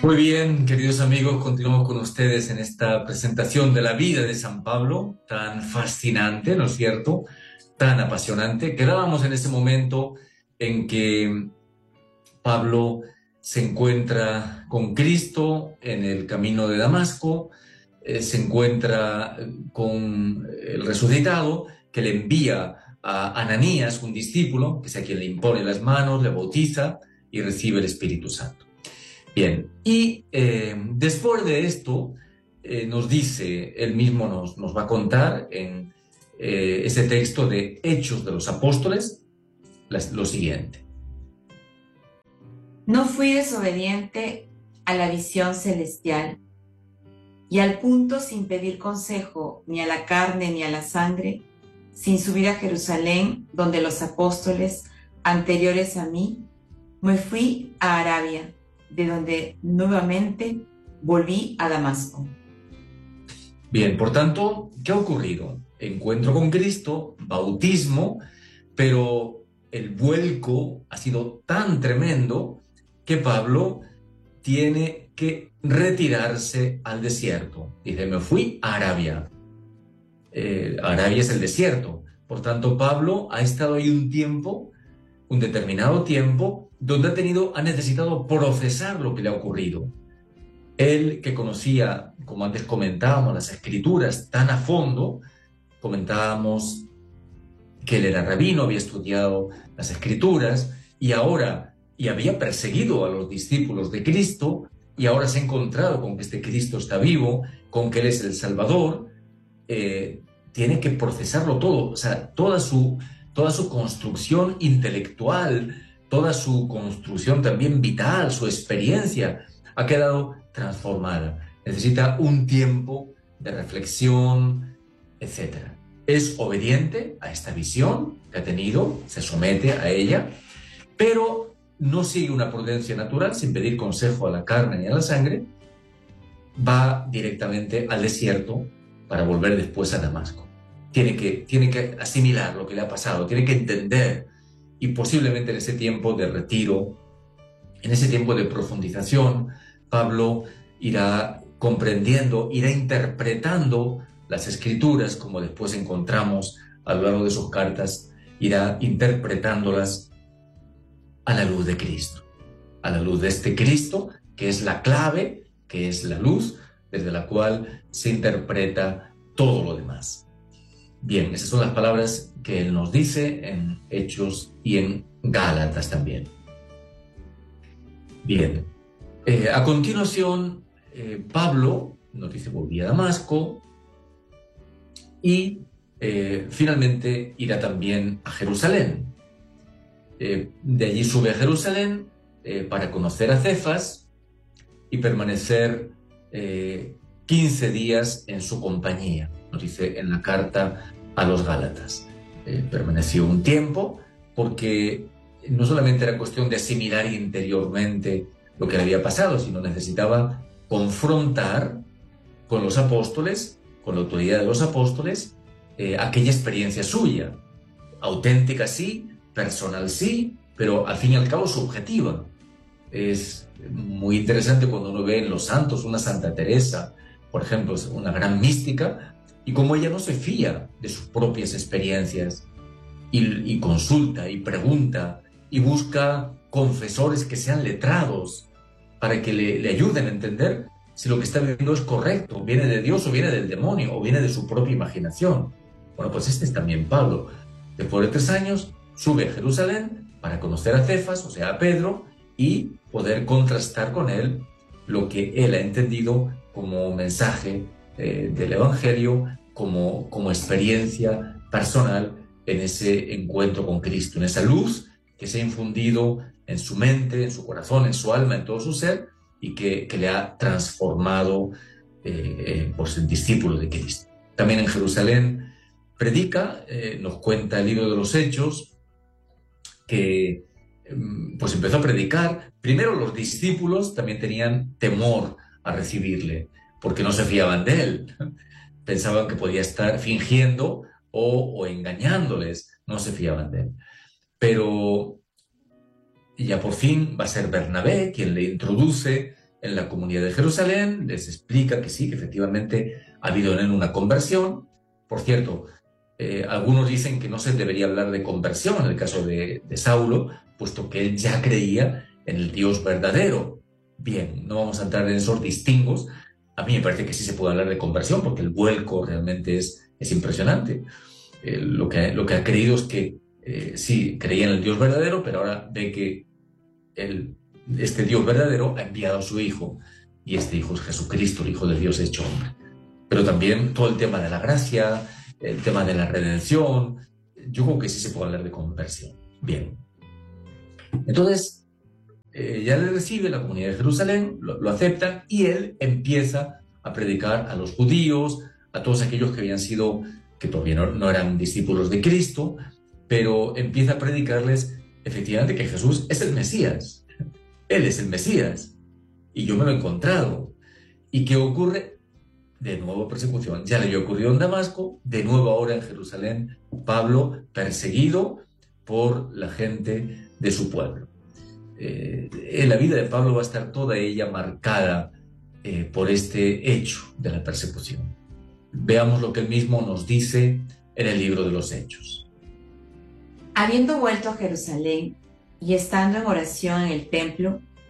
Muy bien, queridos amigos, continuamos con ustedes en esta presentación de la vida de San Pablo, tan fascinante, ¿no es cierto? Tan apasionante. Quedábamos en ese momento en que Pablo se encuentra con Cristo en el camino de Damasco, se encuentra con el resucitado que le envía a Ananías, un discípulo, que es a quien le impone las manos, le bautiza y recibe el Espíritu Santo. Bien, y después de esto, nos dice, él mismo nos va a contar en ese texto de Hechos de los Apóstoles lo siguiente. No fui desobediente a la visión celestial, y al punto, sin pedir consejo ni a la carne ni a la sangre, sin subir a Jerusalén, donde los apóstoles anteriores a mí, me fui a Arabia, de donde nuevamente volví a Damasco. Bien, por tanto, ¿qué ha ocurrido? Encuentro con Cristo, bautismo, pero el vuelco ha sido tan tremendo que Pablo tiene que retirarse al desierto. Dice, me fui a Arabia. Arabia es el desierto. Por tanto, Pablo ha estado ahí un tiempo, un determinado tiempo, donde ha necesitado procesar lo que le ha ocurrido. Él que conocía, como antes comentábamos, las escrituras tan a fondo, comentábamos que él era rabino, había estudiado las escrituras y había perseguido a los discípulos de Cristo y ahora se ha encontrado con que este Cristo está vivo, con que Él es el Salvador, tiene que procesarlo todo, o sea, toda su construcción intelectual, toda su construcción también vital, su experiencia, ha quedado transformada. Necesita un tiempo de reflexión, etcétera. Es obediente a esta visión que ha tenido, se somete a ella, pero no sigue una prudencia natural sin pedir consejo a la carne ni a la sangre, va directamente al desierto para volver después a Damasco. Tiene que asimilar lo que le ha pasado, tiene que entender, y posiblemente en ese tiempo de retiro, en ese tiempo de profundización, Pablo irá comprendiendo, irá interpretando las escrituras, como después encontramos a lo largo de sus cartas, irá interpretándolas a la luz de Cristo, a la luz de este Cristo, que es la clave, que es la luz desde la cual se interpreta todo lo demás. Bien, esas son las palabras que él nos dice en Hechos y en Gálatas también. Bien, a continuación, Pablo nos dice, volví a Damasco y finalmente irá también a Jerusalén. De allí sube a Jerusalén para conocer a Cefas y permanecer 15 días en su compañía, nos dice en la carta a los Gálatas. Permaneció un tiempo porque no solamente era cuestión de asimilar interiormente lo que le había pasado, sino necesitaba confrontar con los apóstoles, con la autoridad de los apóstoles, aquella experiencia suya, auténtica sí, personal sí, pero al fin y al cabo subjetiva. Es muy interesante cuando uno ve en los santos una Santa Teresa, por ejemplo, una gran mística, y como ella no se fía de sus propias experiencias y consulta y pregunta y busca confesores que sean letrados para que le ayuden a entender si lo que está viviendo es correcto, viene de Dios o viene del demonio o viene de su propia imaginación. Bueno, pues este es también Pablo. Después de 3 años sube a Jerusalén para conocer a Cefas, o sea, a Pedro, y poder contrastar con él lo que él ha entendido como mensaje del Evangelio, como experiencia personal en ese encuentro con Cristo, en esa luz que se ha infundido en su mente, en su corazón, en su alma, en todo su ser, y que le ha transformado por ser discípulo de Cristo. También en Jerusalén predica, nos cuenta el libro de los Hechos, que pues empezó a predicar. Primero los discípulos también tenían temor a recibirle, porque no se fiaban de él. Pensaban que podía estar fingiendo o engañándoles, no se fiaban de él. Pero ya por fin va a ser Bernabé quien le introduce en la comunidad de Jerusalén, les explica que sí, que efectivamente ha habido en él una conversión. Por cierto, algunos dicen que no se debería hablar de conversión en el caso de Saulo, puesto que él ya creía en el Dios verdadero. Bien, no vamos a entrar en esos distingos. A mí me parece que sí se puede hablar de conversión, porque el vuelco realmente es impresionante. Lo que ha creído es que sí, creía en el Dios verdadero, pero ahora ve que este Dios verdadero ha enviado a su Hijo, y este Hijo es Jesucristo, el Hijo de Dios hecho hombre. Pero también todo el tema de la gracia, el tema de la redención, yo creo que sí se puede hablar de conversión. Bien. Entonces, ya le recibe la comunidad de Jerusalén, lo aceptan, y él empieza a predicar a los judíos, a todos aquellos que todavía no eran discípulos de Cristo, pero empieza a predicarles efectivamente que Jesús es el Mesías. Él es el Mesías, y yo me lo he encontrado. ¿Y qué ocurre? De nuevo persecución. Ya le había ocurrido en Damasco, de nuevo ahora en Jerusalén, Pablo perseguido por la gente de su pueblo. En la vida de Pablo va a estar toda ella marcada por este hecho de la persecución. Veamos lo que él mismo nos dice en el libro de los Hechos. Habiendo vuelto a Jerusalén y estando en oración en el templo,